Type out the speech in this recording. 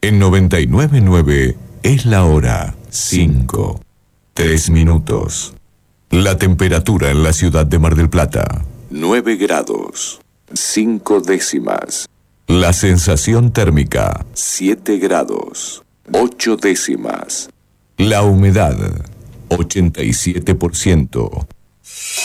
En 99.9 es la hora 5, 3 minutos. La temperatura en la ciudad de Mar del Plata, 9 grados, 5 décimas. La sensación térmica, 7 grados, 8 décimas. La humedad, 87%.